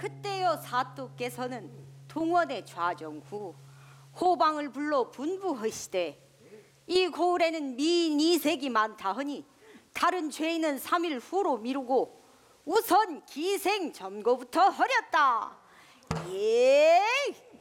그때여 사또께서는 동원의 좌정 후 호방을 불러 분부하시되 이 고을에는 미인 이색이 많다 하니 다른 죄인은 3일 후로 미루고 우선 기생 점거부터 하렸다. 예.